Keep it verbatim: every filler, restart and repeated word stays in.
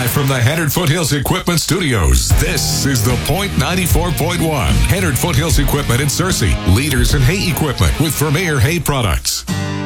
Live from the Hennard Foothills Equipment Studios, this is The Point ninety-four point one. Hennard Foothills Equipment in Searcy. Leaders in hay equipment with Vermeer Hay Products.